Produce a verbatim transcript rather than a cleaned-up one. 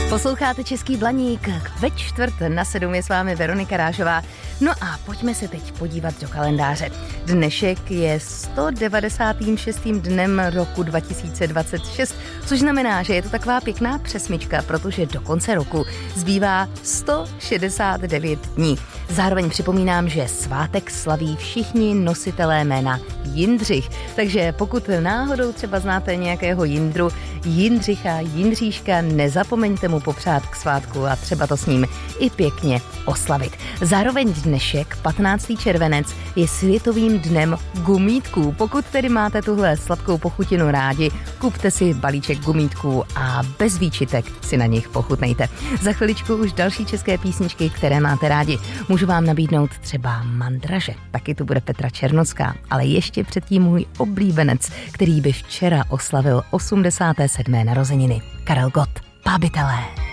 Posloucháte Český blaník, ve čtvrt na sedm je s vámi Veronika Rážová. No a pojďme se teď podívat do kalendáře. Dnešek je sto devadesátým šestým dnem roku dva tisíce dvacet šest, což znamená, že je to taková pěkná přesmička, protože do konce roku zbývá sto šedesát devět dní. Zároveň připomínám, že svátek slaví všichni nositelé jména Jindřich, takže pokud náhodou třeba znáte nějakého Jindru, Jindřicha, Jindříška, nezapomeňte mu popřát k svátku a třeba to s ním i pěkně oslavit. Zároveň dnešek, patnáctého červenec, je světovým dnem gumítků. Pokud tedy máte tuhle sladkou pochutinu rádi, kupte si balíček gumítků a bez výčitek si na nich pochutnejte. Za chviličku už další české písničky, které máte rádi. Můžu vám nabídnout třeba Mandraže, taky tu bude Petra Černocká, ale ještě předtím můj oblíbenec, který by včera oslavil osmdesáté sedmé narozeniny. Karel Gott, Pábitelé.